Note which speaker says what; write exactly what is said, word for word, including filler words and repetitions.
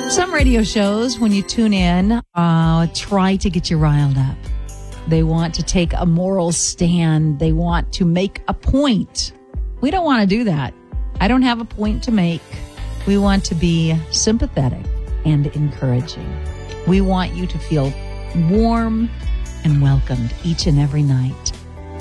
Speaker 1: Some radio shows, when you tune in, uh, try to get you riled up. They want to take a moral stand. They want to make a point. We don't want to do that. I don't have a point to make. We want to be sympathetic and encouraging. We want you to feel warm and welcomed each and every night.